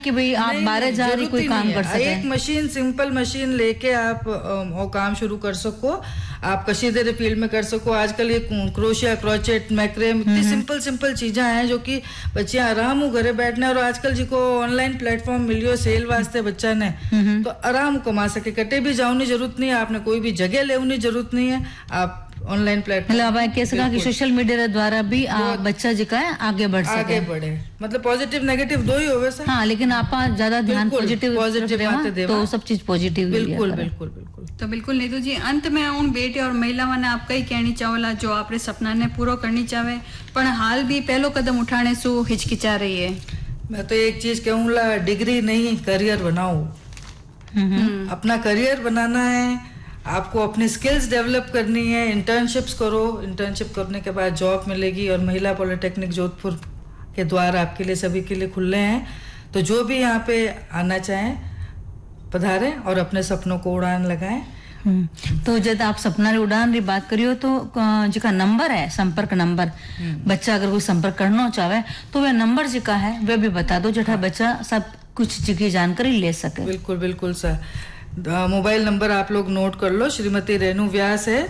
कि भाई आप 12 जा रही कोई काम कर सके। एक मशीन, सिंपल मशीन लेके आप वो काम शुरू कर सको, आप कशीदे फील्ड में कर सको। आजकल ये क्रोशिया, क्रोचेट, मैक्रेम, इतनी सिंपल चीजें हैं जो कि बच्चे आराम हो घरे बैठने, और आजकल जिको ऑनलाइन प्लेटफॉर्म मिलियो सेल वास्ते बच्चा ने तो आराम कमा सके। कटे भी जाने जरूरत नहीं है, आपने कोई भी जगह लेने जरूरत नहीं है, आप ऑनलाइन प्लेटफॉर्म कैसे कहा कि सोशल मीडिया द्वारा भी बच्चा जिका है आगे बढ़ सके, आगे बढ़े। मतलब पॉजिटिव नेगेटिव दो ही होवे सर। हाँ, लेकिन आप ज्यादा ध्यान पॉजिटिव तो सब चीज पॉजिटिव। बिल्कुल बिल्कुल बिल्कुल। तो बिल्कुल नीतू जी, अंत में उन बेटे और महिलाओं ने आप कई कहनी चाहोला जो आपरे सपना ने पूरा करनी चाहे पर हाल भी पहलो कदम उठाने से हिचकिचा रही है? मैं तो एक चीज कहूँगा, डिग्री नहीं करियर बनाओ। अपना करियर बनाना है, आपको अपनी स्किल्स डेवलप करनी है, इंटर्नशिप्स करो, इंटर्नशिप करने के बाद जॉब मिलेगी। और महिला पॉलिटेक्निक जोधपुर के द्वार आपके लिए सभी के लिए खुले हैं, तो जो भी यहाँ पे आना चाहें पधारें और अपने सपनों को उड़ान लगाएं। तो जब आप सपना उड़ान री बात करियो तो जिका नंबर है, संपर्क नंबर, बच्चा अगर कोई संपर्क करना चाहे तो वह नंबर जिका है वह भी बता दो, जहाँ बच्चा सब कुछ की जानकारी ले सके। बिल्कुल बिल्कुल सर। मोबाइल नंबर आप लोग नोट कर लो, श्रीमती रेणु व्यास है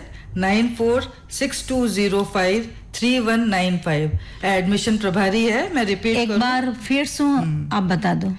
9462053195। एडमिशन प्रभारी है, मैं रिपीट एक बार फिर से आप बता दो,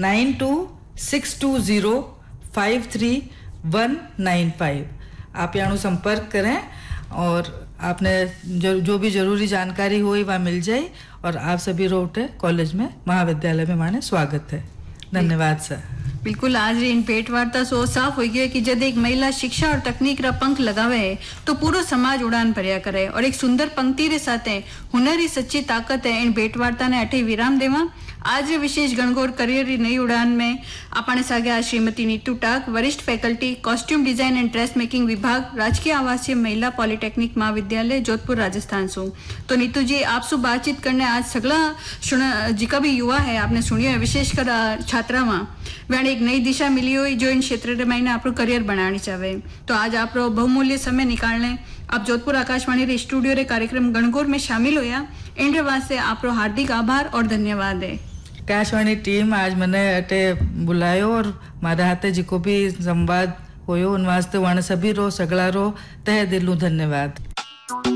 9262053195। आप यहाँ संपर्क करें और आपने जो भी जरूरी जानकारी हुई वहाँ मिल जाए, और आप सभी रोटे कॉलेज में, महाविद्यालय में माने स्वागत है। धन्यवाद सर। बिल्कुल, आज इन पेट वार्ता सो साफ हो गया कि जब एक महिला शिक्षा और तकनीक रा पंख लगावे है तो पूरा समाज उड़ान भरिया करे। और एक सुंदर पंक्ति रे साथे हुनर ही सच्ची ताकत है। इन पेट वार्ता ने अठे विराम देवा। आज विशेष गणगौर करियर री नई उड़ान में अपने सागे श्रीमती नीतू टाक, वरिष्ठ faculty costume design and dress making विभाग, राजकीय आवासीय महिला पॉलिटेक्निक महाविद्यालय जोधपुर राजस्थान सु। तो नीतू जी, आपसे बातचीत करने आज सगला जिका भी युवा है आपने सुनियो है, विशेषकर छात्रा में वह एक नई दिशा मिली हुई जो इन क्षेत्र में आप करियर बनानी चाहे। तो आज आप बहुमूल्य समय निकालने आप जोधपुर आकाशवाणी रे स्टूडियो रे कार्यक्रम गणगौर में शामिल होया, इन वास्ते आप हार्दिक आभार और धन्यवाद है। आकाशवाणी टीम आज मैंने अटे बुलायो और मारे हाथे जिको भी संवाद होयो उन वास्ते वण सभी रो सगला रो तहे दिलू धन्यवाद।